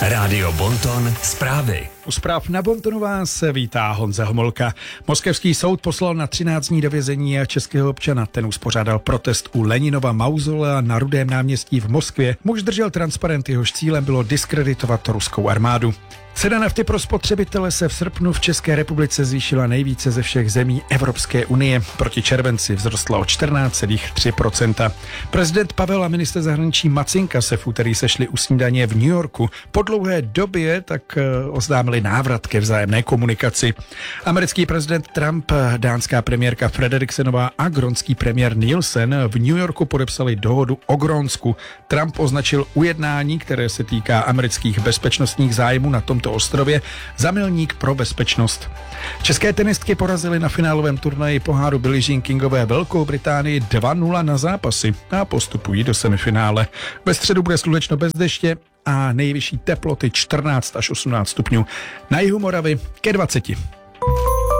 Rádio Bonton zprávy. U zpráv na Bontonu vás vítá Honza Homolka. Moskevský soud poslal na 13 dní do vězení českého občana. Ten uspořádal protest u Leninova mauzolea na Rudém náměstí v Moskvě. Muž držel transparent, jehož cílem bylo diskreditovat ruskou armádu. Cena nafty pro spotřebitele se v srpnu v České republice zvýšila nejvíce ze všech zemí Evropské unie. Proti červenci vzrostla o 14,3%. Prezident Pavel a ministr zahraničí Macinka se v úterý sešli u snídaně v New Yorku. Po dlouhé době tak oznámili návrat ke vzájemné komunikaci. Americký prezident Trump, dánská premiérka Frederiksenová a grónský premiér Nielsen v New Yorku podepsali dohodu o Grónsku. Trump označil ujednání, které se týká amerických bezpečnostních zájmů na tomto ostrově, za milník pro bezpečnost. České tenistky porazily na finálovém turnaji poháru Billie Jean Kingové Velkou Británii 2-0 na zápasy a postupují do semifinále. Ve středu bude slunečno bez deště a nejvyšší teploty 14 až 18 stupňů. Na jihu Moravy ke 20.